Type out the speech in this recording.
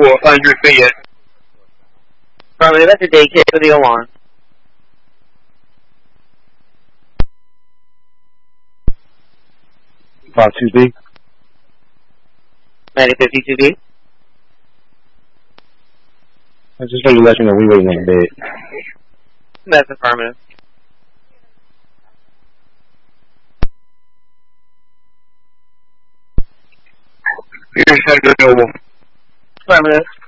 400 feet. Affirmative, that's a daycare for the alarm. About 2B. 9052B. I just want to let you know we waiting on bed. That's affirmative. Here's Henry Noble. Affirmative.